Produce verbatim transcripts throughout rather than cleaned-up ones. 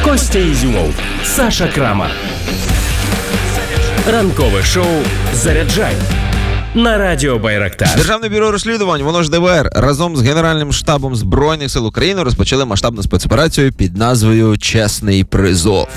Костя Ізюмов, Саша Крамар. Ранкове шоу «Заряджай» на Радіо Байрактар. Державне бюро розслідувань, воно ж Де Ве Ер, разом з Генеральним штабом Збройних сил України розпочали масштабну спецоперацію під назвою «Чесний призов».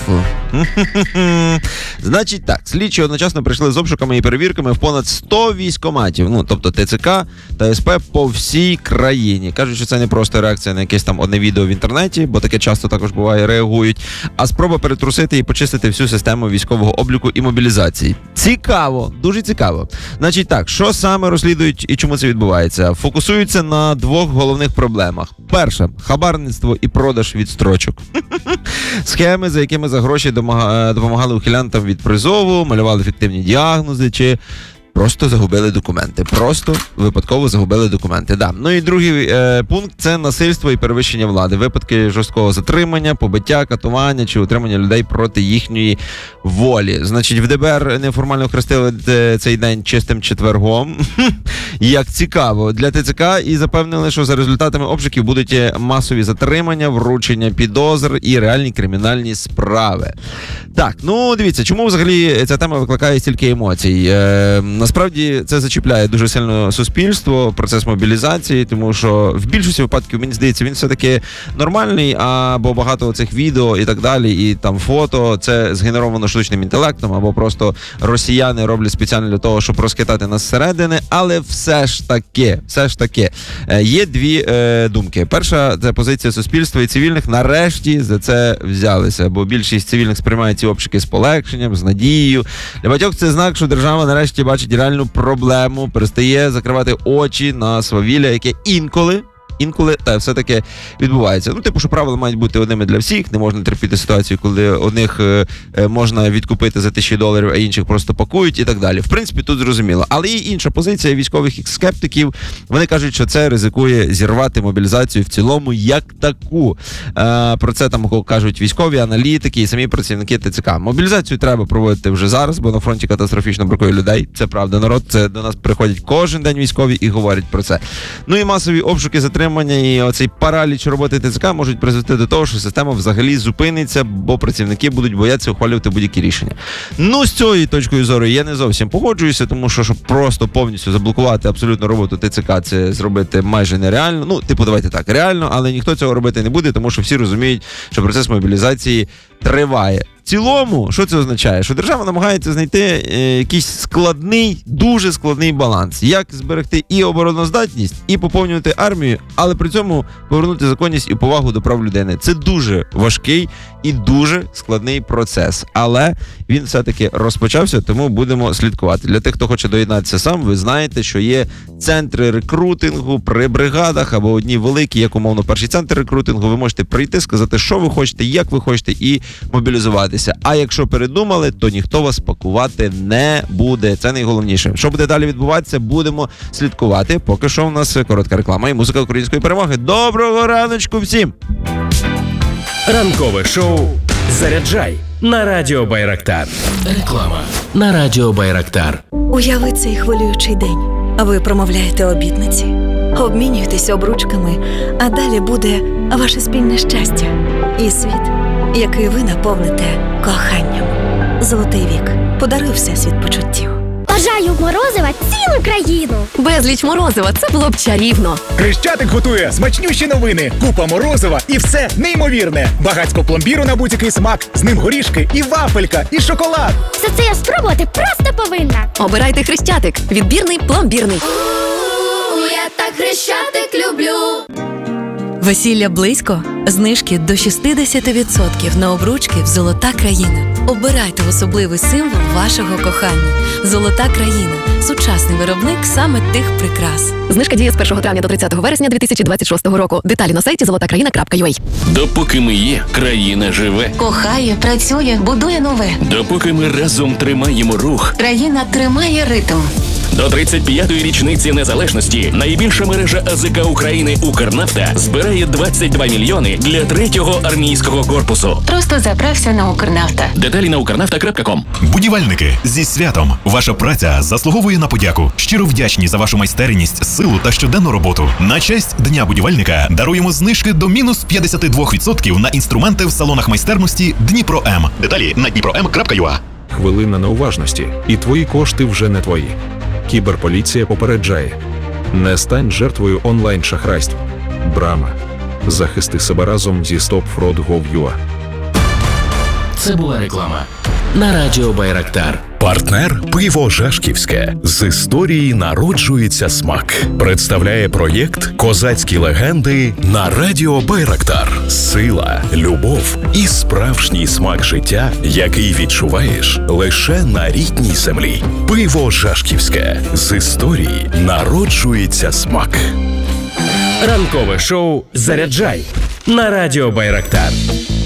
Значить так, слідчі одночасно прийшли з обшуками і перевірками в понад сто військкоматів, ну, тобто Те Це Ка та Ес Пе по всій країні. Кажуть, що це не просто реакція на якесь там одне відео в інтернеті, бо таке часто також буває, реагують, а спроба перетрусити і почистити всю систему військового обліку і мобілізації. Цікаво, дуже цікаво. Значить так, що саме розслідують і чому це відбувається? Фокусуються на двох головних проблемах. Перша – хабарництво і продаж відстрочок. Схеми, за якими за гроші допомагали ухилянтам від призову, малювали фіктивні діагнози чи просто загубили документи. Просто випадково загубили документи. Да. Ну і другий е, пункт – це насильство і перевищення влади. Випадки жорсткого затримання, побиття, катування чи утримання людей проти їхньої волі. Значить, в Де Бе Ер неформально охрестили цей день чистим четвергом. Як цікаво. Для Те Це Ка і запевнили, що за результатами обшуків будуть масові затримання, вручення підозр і реальні кримінальні справи. Так, ну дивіться, чому взагалі ця тема викликає стільки емоцій? Е, Насправді це зачіпляє дуже сильно суспільство, процес мобілізації, тому що в більшості випадків, мені здається, він все-таки нормальний, або багато цих відео і так далі, і там фото, це згенеровано штучним інтелектом, або просто росіяни роблять спеціально для того, щоб розхитати нас зсередини, але все ж таки, все ж таки, є дві е, думки. Перша – це позиція суспільства і цивільних, нарешті за це взялися, бо більшість цивільних сприймає ці обшуки з полегшенням, з надією. Для багатьох це знак, що держава нарешті бачить реальну проблему, перестає закривати очі на свавілля, яке інколи, інколи, та все-таки відбувається. Ну, типу, що правила мають бути одними для всіх, не можна терпіти ситуацію, коли одних е, можна відкупити за тисячі доларів, а інших просто пакують і так далі. В принципі, тут зрозуміло. Але є інша позиція військових скептиків. Вони кажуть, що це ризикує зірвати мобілізацію в цілому як таку. Е, про це там кажуть військові аналітики і самі працівники Те Це Ка. Мобілізацію треба проводити вже зараз, бо на фронті катастрофічно бракує людей. Це правда, народ. Це до нас приходять кожен день військові і говорять про це. Ну і масові обшуки, затримання і оцей параліч роботи Те Це Ка можуть призвести до того, що система взагалі зупиниться, бо працівники будуть боятися ухвалювати будь-які рішення. Ну, з цією точкою зору я не зовсім погоджуюся, тому що, щоб просто повністю заблокувати абсолютно роботу Те Це Ка, це зробити майже нереально. Ну, типу, давайте так, реально, але ніхто цього робити не буде, тому що всі розуміють, що процес мобілізації триває. В цілому, що це означає? Що держава намагається знайти е, якийсь складний, дуже складний баланс. Як зберегти і обороноздатність, і поповнювати армію, але при цьому повернути законність і повагу до прав людини. Це дуже важкий і дуже складний процес. Але він все-таки розпочався, тому будемо слідкувати. Для тих, хто хоче доєднатися сам, ви знаєте, що є центри рекрутингу при бригадах, або одні великі, як умовно перший центр рекрутингу. Ви можете прийти, сказати, що ви хочете, як ви хочете, і мобілізуватися. А якщо передумали, то ніхто вас пакувати не буде. Це найголовніше. Що буде далі відбуватися, будемо слідкувати. Поки що у нас коротка реклама і музика української перемоги. Доброго раночку всім! Ранкове шоу «Заряджай» на Радіо Байрактар. Реклама на Радіо Байрактар. Уяви цей хвилюючий день. А ви промовляєте обітниці, обмінюєтесь обручками, а далі буде ваше спільне щастя і світ, який ви наповните коханням. Золотий вік. Подаруй всесвіт почуттів. Бажаю морозива цілу країну. Безліч морозива, це було б чарівно. Хрещатик готує смачнющі новини. Купа морозива і все неймовірне. Багацько пломбіру на будь-який смак. З ним горішки і вафелька, і шоколад. Все це я спробувати просто повинна. Обирайте Хрещатик. Відбірний, пломбірний. Я так Хрещатик люблю. Весілля близько? Знижки до шістдесят відсотків на обручки в «Золота країна». Обирайте особливий символ вашого кохання. «Золота країна» – сучасний виробник саме тих прикрас. Знижка діє з першого травня до тридцятого вересня дві тисячі двадцять шостого року. Деталі на сайті золота країна крапка ю а. Допоки ми є, країна живе. Кохає, працює, будує нове. Допоки ми разом тримаємо рух. Країна тримає ритм. До тридцять п'ятої річниці незалежності найбільша мережа АЗК України «Укрнафта» збирає двадцять два мільйони для третього армійського корпусу. Просто заправся на Укрнафта. Деталі на укрнафта крапка ком. Будівельники, зі святом! Ваша праця заслуговує на подяку. Щиро вдячні за вашу майстерність, силу та щоденну роботу. На честь Дня будівельника даруємо знижки до мінус п'ятдесят два відсотки на інструменти в салонах майстерності Дніпро М. Деталі на дніпро ем крапка ю а. Хвилина неуважності, і твої кошти вже не твої. Кіберполіція попереджає: не стань жертвою онлайн-шахрайств. Брама. Захисти себе разом зі стоп фрод точка гов точка ю а. Це була реклама на радіо Байрактар. Партнер «Пиво Жашківське». З історії народжується смак. Представляє проєкт «Козацькі легенди» на радіо Байрактар. Сила, любов і справжній смак життя, який відчуваєш лише на рідній землі. «Пиво Жашківське». З історії народжується смак. Ранкове шоу «Заряджай» на радіо Байрактар.